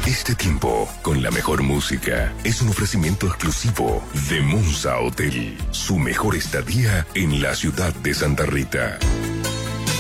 Este tiempo, con la mejor música, es un ofrecimiento exclusivo de Monza Hotel, su mejor estadía en la ciudad de Santa Rita.